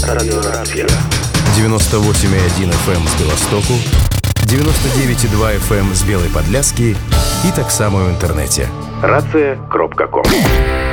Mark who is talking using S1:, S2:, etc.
S1: Радиорация.
S2: 98,1 FM з Білостоку, 99,2 FM з Білої Подляски і так само в інтернеті.
S1: Рація.ком